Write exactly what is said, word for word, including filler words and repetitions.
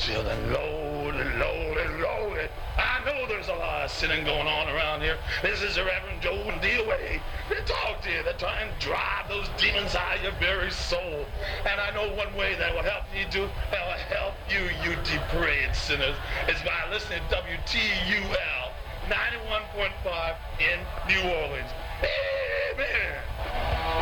till and Lord, Lord, Lord. I know there's a lot of sinning going on around here. This is the Reverend Joe and D O A. They talk to you. They try and drive those demons out of your very soul. And I know one way that will help you do, that will help you, you depraved sinners, is by listening to W T U L ninety-one point five in New Orleans. Amen.